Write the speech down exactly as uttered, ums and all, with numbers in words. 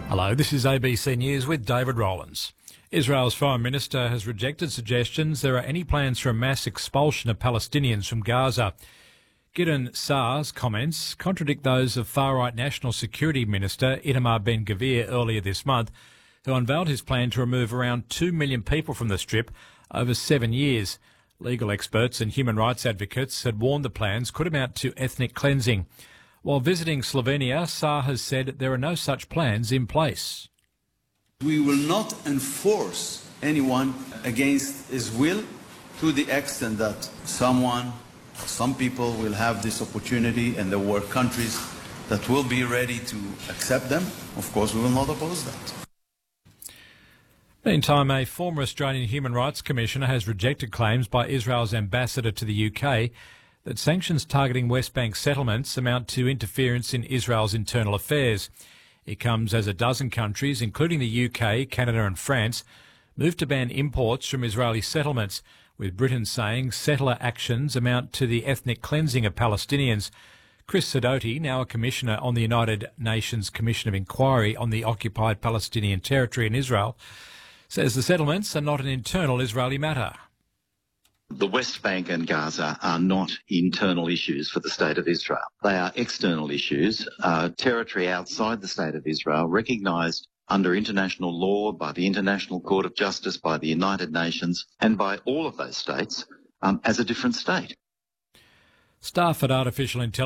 Hello, this is A B C News with David Rowlands. Israel's Foreign Minister has rejected suggestions there are any plans for a mass expulsion of Palestinians from Gaza. Gideon Saar's comments contradict those of far-right National Security Minister Itamar Ben-Gvir earlier this month, who unveiled his plan to remove around two million people from the Strip over seven years. Legal experts and human rights advocates had warned the plans could amount to ethnic cleansing. While visiting Slovenia, Saar has said there are no such plans in place. We will not enforce anyone against his will to the extent that someone, some people will have this opportunity, and there were countries that will be ready to accept them. Of course, we will not oppose that. Meantime, a former Australian Human Rights Commissioner has rejected claims by Israel's ambassador to the U K that sanctions targeting West Bank settlements amount to interference in Israel's internal affairs. It comes as a dozen countries, including the U K, Canada and France, moved to ban imports from Israeli settlements, with Britain saying settler actions amount to the ethnic cleansing of Palestinians. Chris Sidoti, now a commissioner on the United Nations Commission of Inquiry on the occupied Palestinian territory in Israel, says the settlements are not an internal Israeli matter. The West Bank and Gaza are not internal issues for the State of Israel. They are external issues, uh, territory outside the State of Israel, recognised under international law by the International Court of Justice, by the United Nations and by all of those states um, as a different state. Staff at Artificial Intelligence